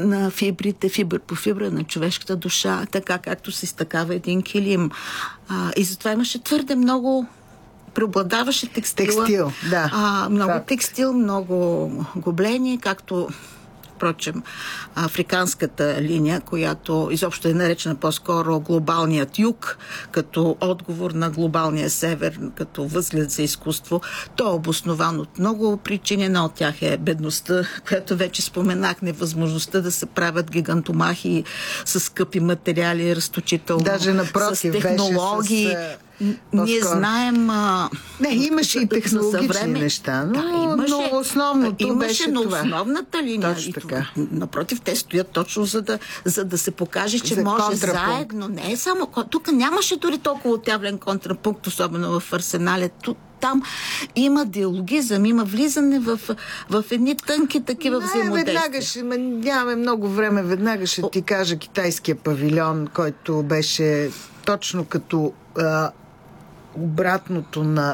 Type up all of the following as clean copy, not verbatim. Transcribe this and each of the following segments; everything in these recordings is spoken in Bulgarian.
на фибрите, фибър по фибра на човешката душа, така както се изтъкава един килим. И затова имаше твърде много, преобладаваше текстил, да. Много текстил, много гоблени, както впрочем, африканската линия, която изобщо е наречена по-скоро глобалният юг, като отговор на глобалния север, като възглед за изкуство. То е обоснован от много причини. Една от тях е бедността, която вече споменах, невъзможността да се правят гигантомахи с скъпи материали, разточително, даже напротив, с технологии. Ние знаем... имаше и технологични неща, но основното беше това. Имаше на основната линия. Напротив, те стоят точно за да се покаже, че за може заедно. Не е само... Тук нямаше дори толкова отявлен контрапункт, особено в Арсенале. Там има диалогизъм, има влизане в едни тънки такива взаимодействия. Нямаме много време, веднага ще ти кажа китайския павилион, който беше точно като обратното на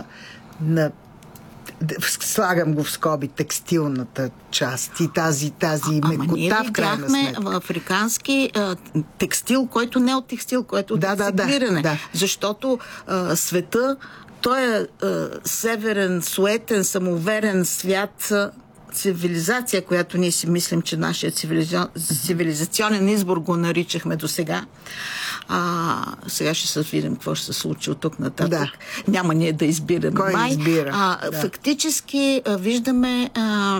слагам го в скоби, текстилната част и тази мекота в крайна сметка. В африкански текстил, който не е от текстил, който е от рециклиране. Да. Защото света, той е северен, суетен, самоуверен свят, цивилизация, която ние си мислим, че нашия цивилизационен избор го наричахме до сега. Сега ще се видим какво ще се случи от тук нататък. Да. Няма ние да избираме. Кой избира? Фактически виждаме,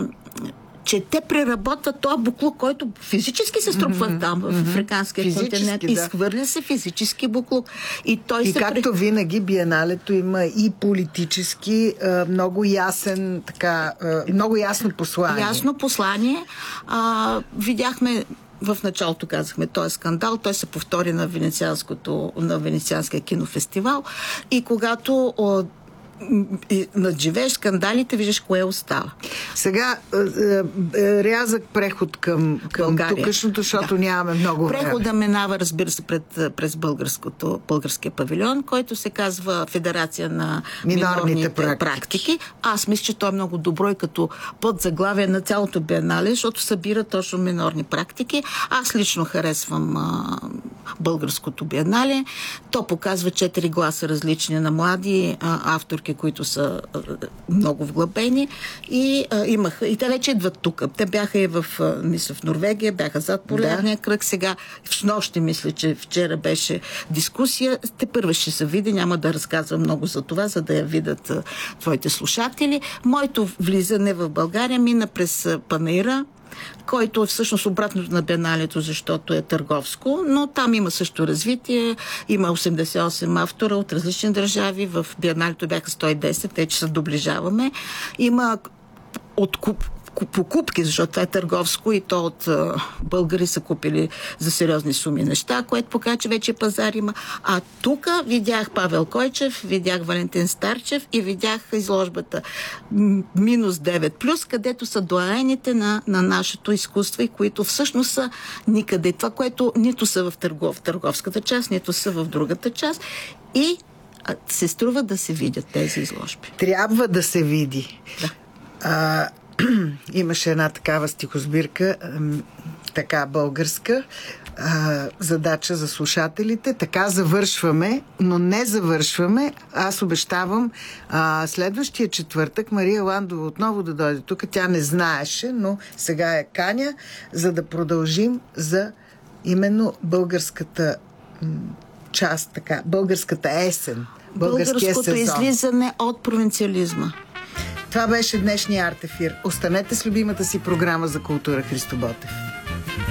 че те преработват този буклук, който физически се струпва там в африканския континент. Изхвърля се физически буклук. И както винаги, биеналето има и политически много ясен, много ясно послание. Ясно послание. Видяхме в началото казахме, той е скандал, той се повтори на Венецианския кинофестивал и когато надживееш скандалите, виждаш кое остава. Сега рязък преход към тукашното, защото нямаме много време. Прехода минава, разбира се, през българския павилион, който се казва Федерация на минорните практики. Аз мисля, че той е много добро и като подзаглавие на цялото биенале, защото събира точно минорни практики. Аз лично харесвам българското биенале. То показва 4 гласа различни на млади авторки, които са много вглъбени и те вече идват тук. Те бяха и в Норвегия, бяха зад полярния кръг. Сега в снощи, мисля, че вчера беше дискусия. Те първо ще се види, няма да разказвам много за това, за да я видят твоите слушатели. Моето влизане в България мина през Панаира, който е всъщност обратното на биеналето, защото е търговско, но там има също развитие. Има 88 автора от различни държави. В биеналето бяха 110, те че се доближаваме. Има покупки, защото това е търговско и то от българи са купили за сериозни суми неща, което показва, че вече пазар има. А тук видях Павел Койчев, видях Валентин Старчев и видях изложбата -9+, където са доайените на нашето изкуство и които всъщност са никъде. Това, което нито са в търговската част, нито са в другата част и се струва да се видят тези изложби. Трябва да се види. Да. Имаше една такава стихосбирка, така българска, задача за слушателите. Така завършваме, но не завършваме. Аз обещавам следващия четвъртък Мария Ландова отново да дойде тук. Тя не знаеше, но сега я каня, за да продължим за именно българската част, така, българската есен, българското излизане от провинциализма. Това беше днешния Арт ефир. Останете с любимата си програма за култура, Христо Ботев.